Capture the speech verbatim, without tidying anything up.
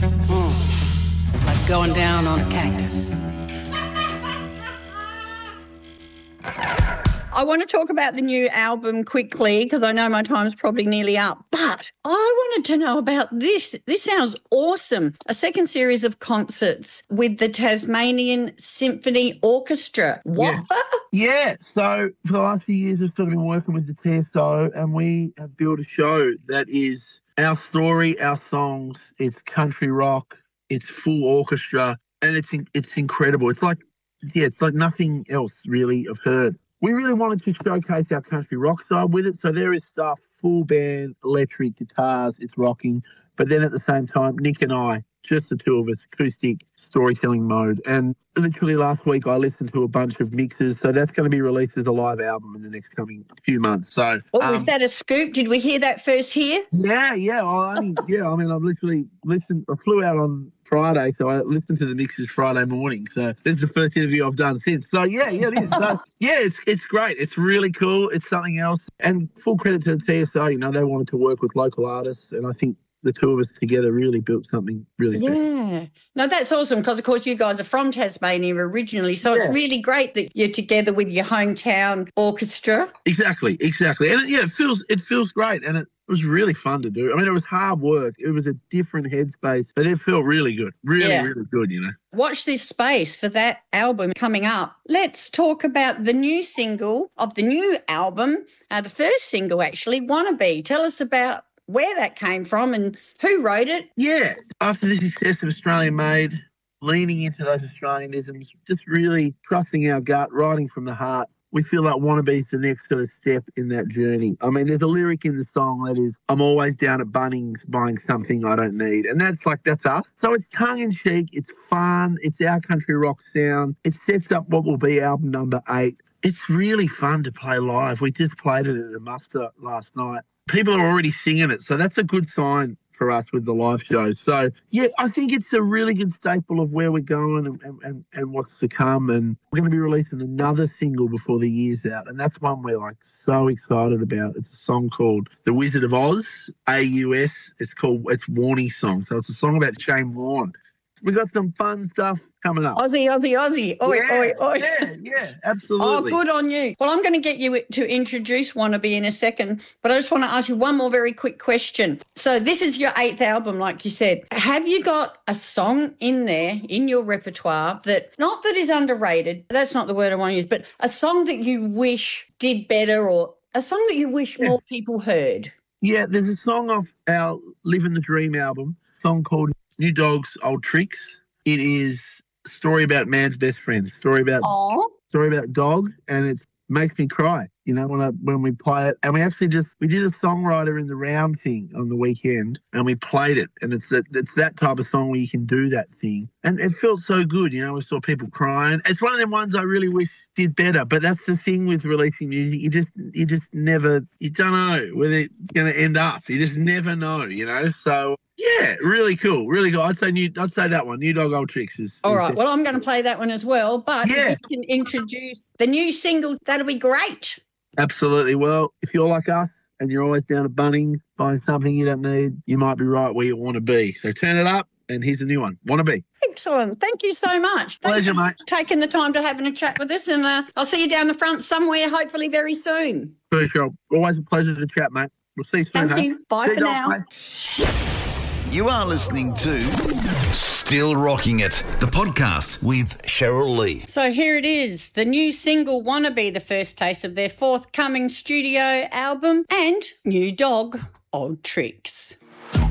Mm. It's like going down on a cactus. I want to talk about the new album quickly because I know my time's probably nearly up, but I wanted to know about this. This sounds awesome. A second series of concerts with the Tasmanian Symphony Orchestra. What? Yeah. yeah. So for the last few years, I've sort of been working with the T S O and we have built a show that is our story, our songs. It's country rock. It's full orchestra and it's it's incredible. It's like, yeah, it's like nothing else really I've heard. We really wanted to showcase our country rock side with it. So there is stuff, full band, electric guitars, it's rocking. But then at the same time, Nick and I, just the two of us, acoustic storytelling mode. And literally last week I listened to a bunch of mixes. So that's going to be released as a live album in the next coming few months. So, oh, um, was that a scoop? Did we hear that first here? Yeah, yeah. I only, yeah, I mean, I've literally listened, I flew out on Friday, so I listened to the mixes Friday morning. So this is the first interview I've done since. So yeah, yeah, it is. So yeah, it's it's great. It's really cool. It's something else. And full credit to the T S O. You know, they wanted to work with local artists, and I think the two of us together really built something really special. Yeah. No, that's awesome because, of course, you guys are from Tasmania originally, so yeah. it's really great that you're together with your hometown orchestra. Exactly, exactly. And it, yeah, it feels it feels great, and it It was really fun to do. I mean, it was hard work. It was a different headspace, but it felt really good. Really, yeah. really good, you know. Watch this space for that album coming up. Let's talk about the new single of the new album, uh, the first single, actually, Wannabe. Tell us about where that came from and who wrote it. Yeah. After the success of Australian Made, leaning into those Australianisms, just really trusting our gut, writing from the heart. We feel like Wannabe is the next sort of step in that journey. I mean, there's a lyric in the song that is, I'm always down at Bunnings buying something I don't need. And that's like, that's us. So it's tongue-in-cheek, it's fun, it's our country rock sound. It sets up what will be album number eight. It's really fun to play live. We just played it at the muster last night. People are already singing it, so that's a good sign for us with the live shows. So, yeah, I think it's a really good staple of where we're going and, and, and what's to come. And we're going to be releasing another single before the year's out, and that's one we're, like, so excited about. It's a song called The Wizard of Oz, A U S. It's called, it's Warnie's song. So it's a song about Shane Warne. We got some fun stuff coming up. Aussie, Aussie, Aussie. Oi, yeah, oi, oi. Yeah, yeah, absolutely. Oh, good on you. Well, I'm going to get you to introduce Wannabe in a second, but I just want to ask you one more very quick question. So this is your eighth album, like you said. Have you got a song in there, in your repertoire, that, not that is underrated, that's not the word I want to use, but a song that you wish did better or a song that you wish yeah. more people heard? Yeah, there's a song off our Living the Dream album, a song called New Dogs, Old Tricks. It is a story about man's best friend, a story about Aww. story about dog, and it makes me cry, you know, when I when we play it. And we actually just we did a songwriter in the round thing on the weekend, and we played it. And it's that it's that type of song where you can do that thing, and it felt so good, you know. We saw people crying. It's one of them ones I really wish did better. But that's the thing with releasing music. You just you just never you don't know where it's going to end up. You just never know, you know. So. Yeah, really cool, really cool. I'd say new. I'd say that one, New Dog Old Tricks is. All is right. Well, I'm going to play that one as well. But yeah. if you can introduce the new single, that'll be great. Absolutely. Well, if you're like us and you're always down at Bunnings buying something you don't need, you might be right where you want to be. So turn it up, and here's a new one. Wannabe. Excellent. Thank you so much. Thanks Pleasure, mate. Taking the time to having a chat with us, and uh, I'll see you down the front somewhere, hopefully very soon. For sure. Always a pleasure to chat, mate. We'll see you soon. Thank hey? you. Bye see for now. Mate. You are listening to Still Rocking It, the podcast with Cheryl Lee. So here it is, the new single Wannabe, the first taste of their forthcoming studio album, and New Dog, Old Tricks.